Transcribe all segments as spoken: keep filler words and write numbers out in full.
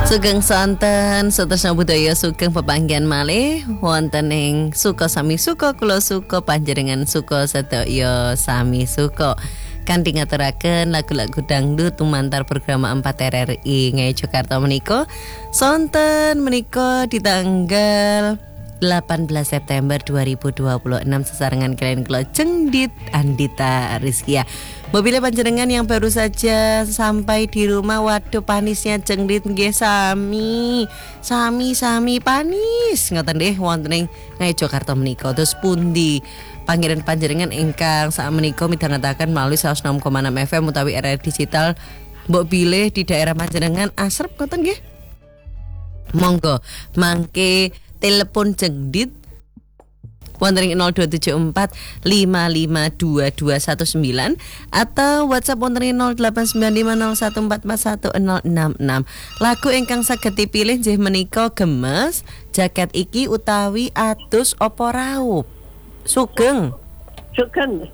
Sugeng sonten Sutresna budaya sugeng pepanggihan malih wonten ing suka sami suka kula suka panjenengan suka sedaya sami suka kanthi ngaturaken lagu-lagu dangdut tumantar program empat R R I Ngayu Jakarta menika sonten menika di tanggal delapan belas September dua ribu dua puluh enam sesarengan kalian kula Cengdit Andita Rizkia. Mobilnya panjenengan yang baru saja sampai di rumah, waduh panisnya Cengdit nggih sami. Sami sami panis. Ngoten nggih wonten ing Ngayu Jakarta menika. Terus pundi panggilan panjenengan ingkang sak menika midhangetaken melalui seratus enam koma enam F M utawi R R Digital mbok bilih di daerah panjenengan asrep ngoten nggih. Monggo mangke telepon Cengdit wonten ing nol dua tujuh empat lima lima dua dua satu sembilan atau WhatsApp wonten ing nol delapan sembilan lima nol satu empat empat satu nol enam enam. Lagu ingkang saged dipilih nggih menika Gemes, Jaket Iki utawi Atus Apa Raup. Sugeng. Sugeng.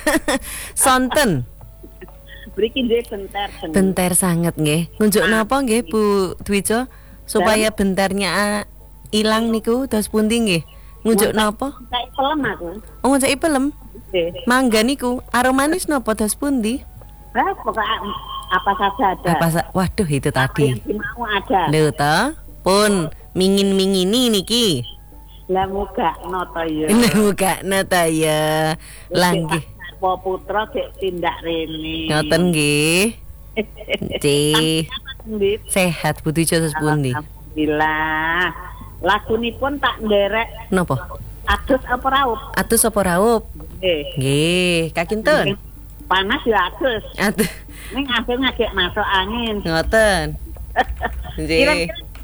Sonten. Mriki nggih bentar. Bentar sangat nggih. Ngunjuk napa nggih Bu Dwijo supaya bentarnya ilang niku dos pundi nggih? Ngunjuk napa? Kayak pelem aku. Oh, ngunjuk pelem. Nggih. Mangga niku aromanis napa dos pundi? Ah, pokoknya apa saja ada. Apa sa- Waduh itu tadi. Yang mau ada. Lho ta, pun mingin-mingini niki. Lah muga nata ya. Lah muga nata ya. Langgih. Po putra gek tindak rene. Ngoten nggih. Nggih. Sehat Bu Dwijo dos pundi? Alhamdulillah. Lagunipun tak nderek. Napa? Atus Apa Raup. Atus Apa Raup? Nggih. Nggih, kakinten. Panas ya atus. Atus. Ning akhir ngajak masuk angin. Ngoten. Nggih.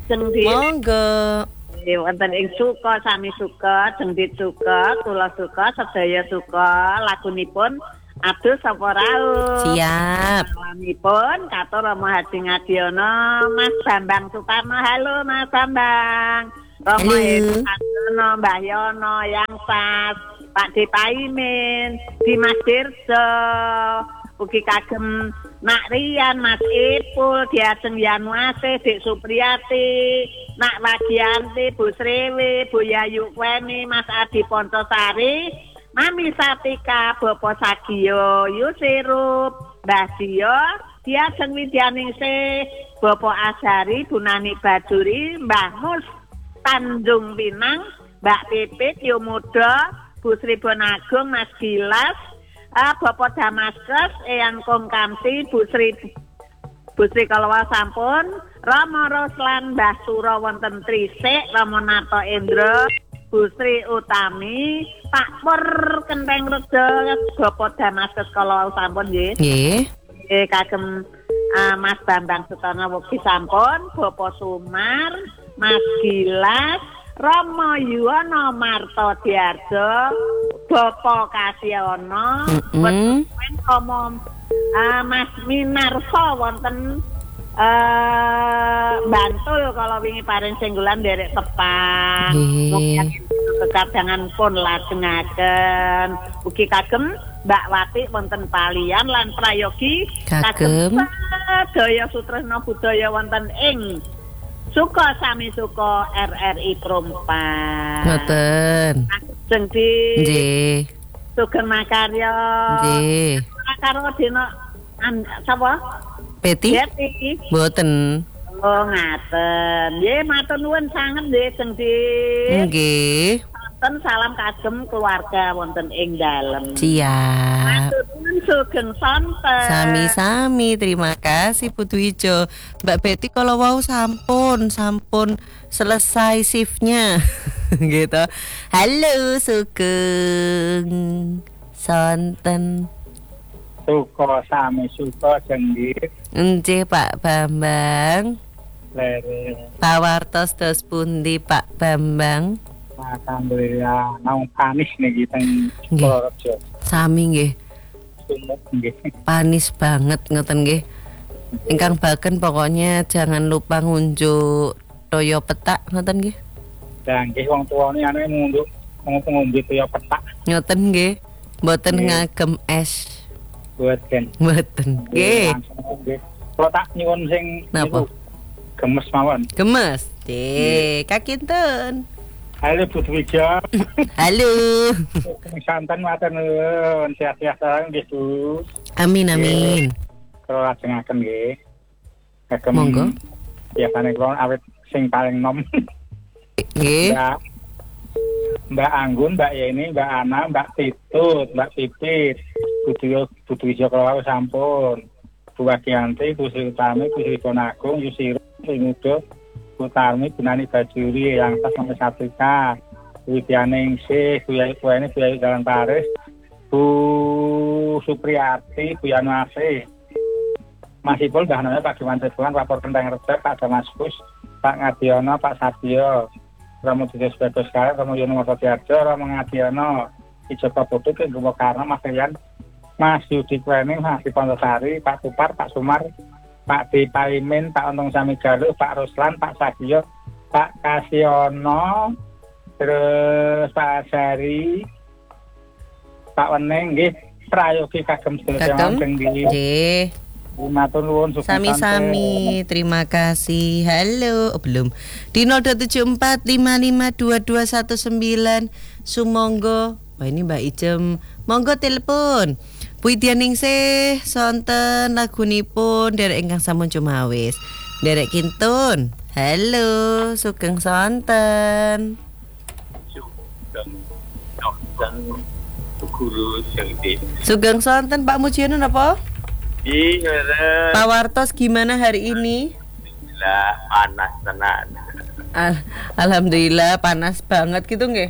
Monggo. Nggih wonten ing suka sami suka, Cengdit suka, kula suka, sedaya suka lagunipun Atus Apa Raup. Siap. Salamipun katur Romo Haji Ngadiono, Mas Bambang Sutarno. Halo Mas Bambang. Romo Haji Mbah Yono yang pas, Pak Depaimin, Dimas Dirjo, ugi kagem Nak Rian, Mas Ipul, Diajeng Yanuase, Dik Supriyati, Nak Wagianti, Bu Srewi, Bu Yayu Kweni, Mas Adi Pontosari, Mami Satika, Bopo Sagio, Yusirup, Mbah Dio, Diajeng Widyaningsih, Bopo Asari, Bu Nani Baduri, Mbah Mus, Tanjung Pinang, Mbak Pipit, Yomuda, Bu Sri Bonagung, Mas Gilas, uh, Bopo Damaskus, Eyang Kong Kamsi, Bu Sri Bu Sri Kalwa Sampun, Romo Roslan, Mbah Suro wonten Trisik, Romo Nato Endro, Bu Sri Utami, Pak Pur Kenteng Rejo, Bopo Damaskus Kalwa Sampun nggih. Nggih. Nggih kagem uh, Mas Bambang Sutarno Wegi Sampun, Bopo Sumar, Mas Gilas, Romo Yuwono Marto Diarjo, Bopo Kasyono, mm-hmm. Romo uh, Mas Minarso wonten uh, Bantul kalau wingi paring singgulan derek tepang. Mungkin kecadangan pun lajengaken. Ugi kagem Mbak Wati wonten Palian lan prayogi kagem Daya Sutresna Budaya wonten ing Suka sami suka R R I Prompan. Ngoten. Cengdit. Nggih. Sugeng Makarya. Nggih. Karo dina sapa? Peti? Peti. Mboten. Oh ngaten. Nggih matur nuwun sanget nggih Cengdit. Nggih. Wonten salam kagem keluarga wonten ing dalem. Siap. Matur nuwun sugeng sonten. Sami-sami, terima kasih Bu Dwijo. Mbak Betty kalau wow sampun, sampun selesai shiftnya. Gitu. Halo sugeng sonten. Suka sami suka Cengdit. Nggih Pak Bambang. Lere. Pawartos dos pundi Pak Bambang? Alhamdulillah, naung panis nih kita Purworejo. Sami nggih. Sumuk nggih. Panis banget ngoten nggih. Ingkang baken pokoknya jangan lupa ngunjuk toyo petak ngoten nggih. Dan nggih wong tuane ane ngunjuk ngombe toyo petak. Ngoten nggih. Mboten ngagem es. Mboten. Mboten. Nggih. Kalau tak nyuwun sing napa? gemes mawon. Gemes. Dek, Kak Kinten. Halo Bu Dwija. Halo. Santen matur nuwun, sehat-sehat sareng nggih Bu. Amin amin. Kalau lajengaken nggih. Kagem Monggo. biasane kula awit sing paling nom. Nggih. Mbak, Mbak Anggun, Mbak Yeni, Mbak Ana, Mbak Titut, Mbak Pipit, Budu Budu Wijo kalau sampun, Bu Wagianti, Bu Sri Utami, Bu Sri Konagung, Yusiro, Rimudo, Bu Tarmi, Bu Nani Bajuri, yang tas nomor satu K, Bu Widianingsih, Bu Yayu Kueni, Bu Yayu Jalan Paris, Bu Supriyati, Bu Yanu Asih, Mas Ipul, Mbak Noya, Pak Giman Sebuan, Rapor Tentang Resep, Pak Damaskus, Pak Ngadiono, Pak Sabio, Romo Tujuh Sebagus Kare, Romo Yono Mototiarjo, Romo Ngadiono, Ijo Paputu, Kenggumo Karno, Mas Rian, Mas Yudi Kwening, Mas Pondosari, Pak Kupar, Pak Sumar, Pak D. Paimin, Pak Untung Samigaluh, Pak Ruslan, Pak Sadio, Pak Kasiono, terus Pak Asari, Pak Weneng, nggih, prayogi kagem sedaya wonten nggih. Matur nuwun Sami-sami, terima kasih. Halo, oh, belum. Di nol dua tujuh empat lima lima dua dua satu sembilan Sumonggo. Wah, ini Mbak Ijem. Monggo telepon. Bu Widianingsih sonten lagunipun derek ingkang sampun cumawis. Derek Kintun. Halo, sugeng sonten. Sugeng sonten guru sing di. Sugeng sonten Pak Mujiono napa? Iya, Pak Wartos gimana hari ini? Alhamdulillah panas tenan. Al Alhamdulillah panas banget gitu nggih.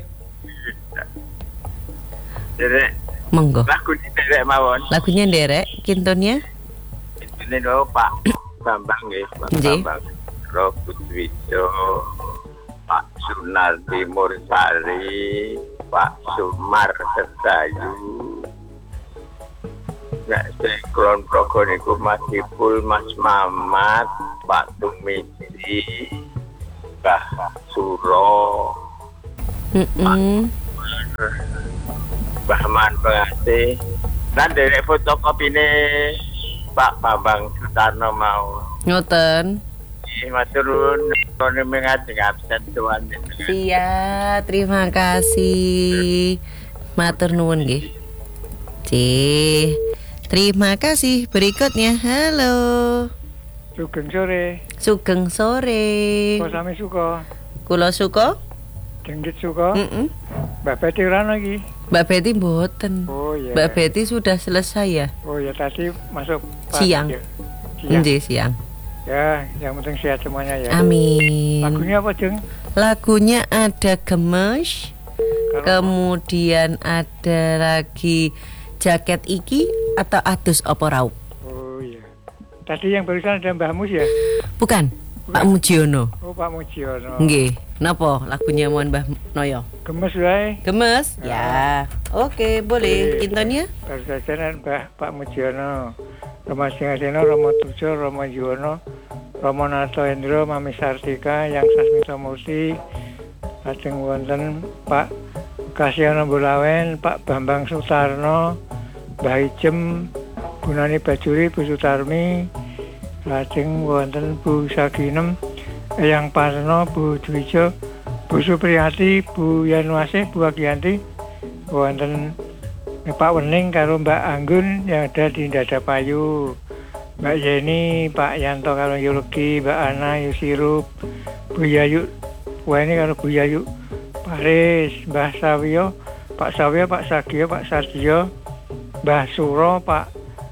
Derek. Monggo. Lagu ini derek mawon. Lagunya derek, kintunnya? Ini lho Pak Bambang nggih, Pak Nggih. Bambang. Robut Wijo, Pak Sunardi Mursari, Pak Sumar Setayu. Nek seklon progo niku Mas Ipul, Mas Mamat, Pak Tumisi, Mbah Suro, Mm-mm. Mbah Man Pengasih. Lan derek fotokopi ini Pak Bambang Sutarno mau. Ngoten. Nggih, matur nuwun kene mengajeng absen tuan. Iya, terima kasih. Matur nuwun nggih. Cih. Terima kasih. Berikutnya, halo. Sugeng sore, Sugeng sore. kok sami suka, Kula suka? jenggit suka, Mm-mm. Mbak Betty Rano lagi. Mbak Betty mboten. Oh iya. Mbak Betty sudah selesai ya? Oh ya tadi masuk pas Siang. ya. Siang. Nggih, siang. Ya, yang penting sehat semuanya ya. Amin. Lagunya apa, Jeng? Lagunya ada Gemes, Kalau kemudian ada lagi Jaket Iki atau Adus Opo Raup. Oh iya. Tadi yang barusan ada Mbah Mus ya? Bukan, Pak Mujiono. Oh, Pak Mujiono. Nggih, napa lagunya mohon Mbah Noyo? Gemes wae. Gemes? Ya. Oke, boleh. Oke. Intonnya? Baru saja Mbah Pak Mujiono. Romo Singaseno, Romo Tujo, Romo Yuwono, Romo Narto Hendro, Mami Sartika, Yang Sasmito Murti, lajeng wonten Pak Kasiono Bulawen, Pak Bambang Sutarno, Mbah Ijem, Bu Nani Bajuri, Bu Sutarmi, lajeng wonten Bu Saginem, Eyang Parno, Bu Dwijo, Bu Supriyati, Bu Yanuasih, Bu Agianti, wonten Pak Wening karo Mbak Anggun yang ada di Dada Payu, Mbak Yeni, Pak Yanto karo Yuluki, Mbak Ana, Yusirup, Bu Yayu, wah ini karo Bu Yayu, Paris, Mbah Sawio, Pak Sawio, Pak Sagio, Pak Sardio, Mbah Suro, Pak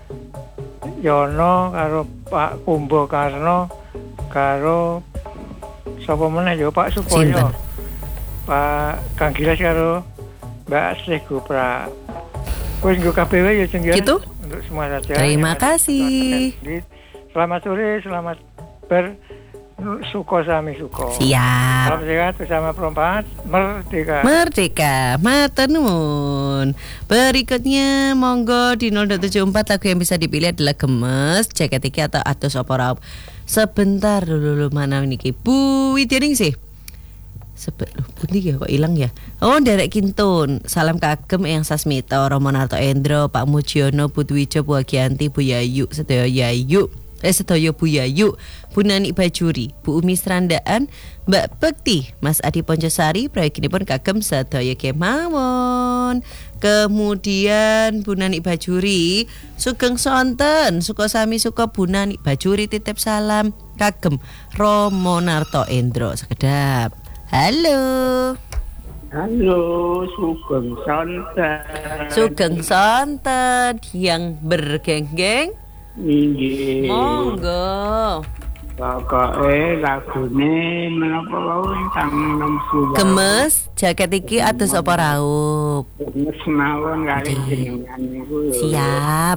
Yono karo Pak Kumbo Karno, karo sapa meneh yo Pak Supoyo, Sinten? Pak Kang Gilas karo Mbak Sri Gupra. Wis nggo K B W ya Jeng ya. Gitu? Untuk semua saja. Terima kasih. Selamat sore, selamat ber suko sami suko. Siap. Salam sehat bersama perempat merdeka. Merdeka, matur nuwun. Berikutnya monggo di nol dua tujuh empat lagu yang bisa dipilih adalah Gemes, Jaket Iki atau Adus Opo Raup. Sebentar dulu, dulu mana niki Bu Widianingsih. Sebet loh, pundi ya kok hilang ya. Oh, Derek Kintun, salam kagem Eyang Sasmito, Romo Narto Endro, Pak Mujiono, Bu Dwijo, Bu Agianti, Bu Yayu, sedaya Yayu. Eh sedaya Buyayu, Bu Nani Bajuri, Bu Umi Serandaan, Mbak Bekti, Mas Adi Poncosari, proyekinipun kagem sedaya kemawon. Kemudian Bu Nani Bajuri, sugeng sonten, suka sami suka Bu Nani Bajuri titip salam kagem Romo Narto Endro sekedap. Halo. Halo, sugeng sonten. Sugeng sonten yang bergenggeng. Inggih. Monggo. Pokoke lagune menapa wae ingkang nom suwung. Gemes jaket iki atus apa raup? Gemes mawon kali jenengan niku. Siap.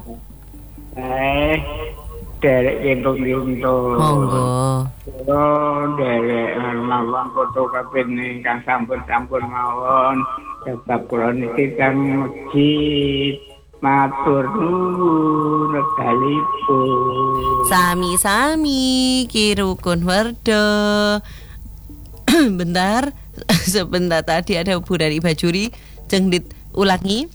Eh, derek kentung-kentung. Monggo. Oh, derek mawon foto kaping ingkang sampun-sampun mawon. Sebab kula niki kang masjid. Matur nuwun wekdalipun. Sami-sami Ki Rukun Werdo. Bentar, sebentar tadi ada Bu dari Bajuri, jeng ulangi.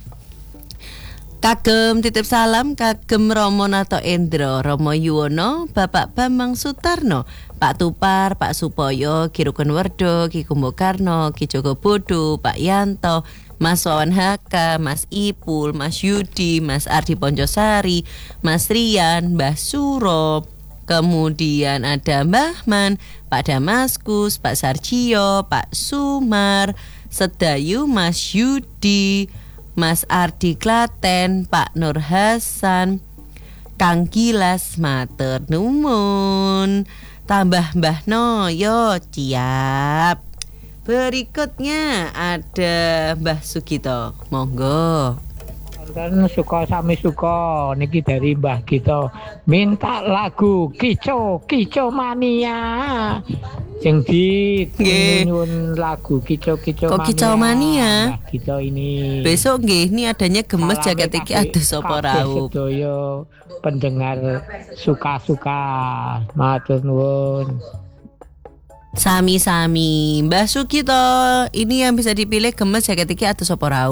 Kagem titip salam kagem Romo Nato Endro, Romo Yuwono, Bapak Bambang Sutarno, Pak Tupar, Pak Supoyo, Ki Rukun Werdo, Ki Kumbokarno, Ki Joko Bodo, Pak Yanto, Mas Wawan Haka, Mas Ipul, Mas Yudi, Mas Ardi Poncosari, Mas Rian, Mbah Suro, kemudian ada Mbah Man, Pak Damaskus, Pak Sarjio, Pak Sumar, Sedayu, Mas Yudi, Mas Ardi Klaten, Pak Nur Hasan, Kang Gilas, matur nuwun, tambah Mbah Noyo, siap. Berikutnya ada Mbah Sugito, monggo. Kan suka sami suka niki dari Mbah Gito minta lagu Kico Kico Mania sing di nyuwun lagu Kico Kico Mania. Kok Kico Mania? Mbah Gito ini. Besok nggih ini adanya gemes jaket iki adus apa raup. Sedaya pendengar suka-suka matur nuwun. Sami-sami Mbah Sugito, ini yang bisa dipilih gemes jaket iki atus apa raup.